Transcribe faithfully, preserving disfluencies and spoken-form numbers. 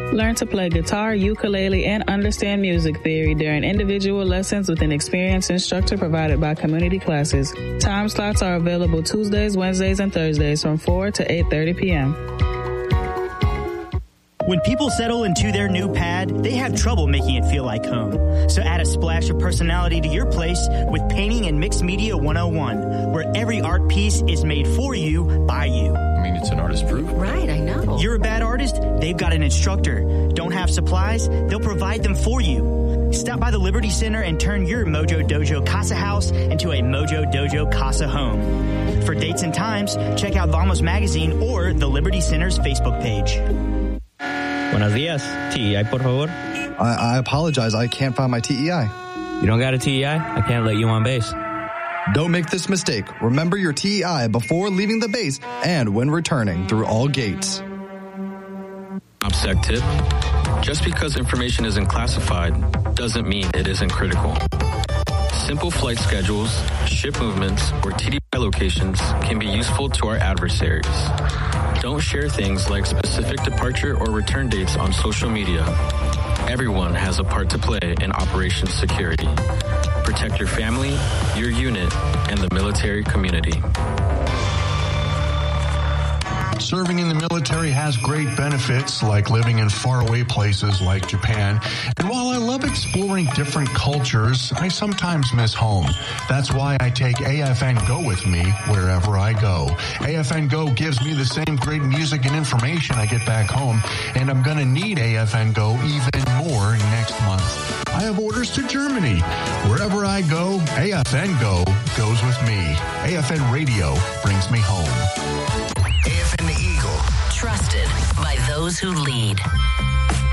Learn to play guitar, ukulele, and understand music theory during individual lessons with an experienced instructor provided by Community Classes. Time slots are available Tuesdays, Wednesdays, and Thursdays from four to eight thirty p.m. When people settle into their new pad, they have trouble making it feel like home. So add a splash of personality to your place with Painting and Mixed Media one oh one, where every art piece is made for you, by you. I mean, it's an artist proof. Right, I know. You're a bad artist? They've got an instructor. Don't have supplies? They'll provide them for you. Stop by the Liberty Center and turn your Mojo Dojo Casa house into a Mojo Dojo Casa home. For dates and times, check out Vamos Magazine or the Liberty Center's Facebook page. Buenos días. T E I, por favor. I, I apologize. I can't find my T E I. You don't got a T E I? I can't let you on base. Don't make this mistake. Remember your T E I before leaving the base and when returning through all gates. OPSEC tip. Just because information isn't classified doesn't mean it isn't critical. Simple flight schedules, ship movements, or T D I locations can be useful to our adversaries. Don't share things like specific departure or return dates on social media. Everyone has a part to play in Operation Security. Protect your family, your unit, and the military community. Serving in the military has great benefits, like living in faraway places like Japan. And while I love exploring different cultures, I sometimes miss home. That's why I take A F N Go with me wherever I go. A F N Go gives me the same great music and information I get back home, and I'm going to need A F N Go even more next month. I have orders to Germany. Wherever I go, A F N Go goes with me. A F N Radio brings me home. A F N Eagle. Trusted by those who lead.